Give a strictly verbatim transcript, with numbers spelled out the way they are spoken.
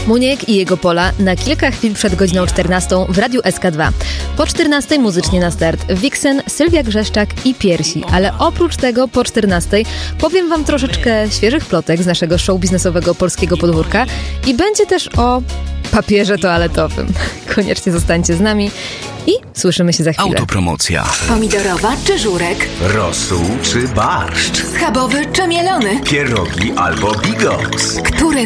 Muniek i jego Pola na kilka chwil przed godziną czternastą w Radiu S K dwa. Po czternastej muzycznie na start Vixen, Sylwia Grzeszczak i Piersi. Ale oprócz tego po czternastej powiem wam troszeczkę świeżych plotek z naszego show biznesowego polskiego podwórka i będzie też o papierze toaletowym. Koniecznie zostańcie z nami i słyszymy się za chwilę. Autopromocja. Pomidorowa czy żurek? Rosół czy barszcz? Schabowy czy mielony? Pierogi albo bigos? Który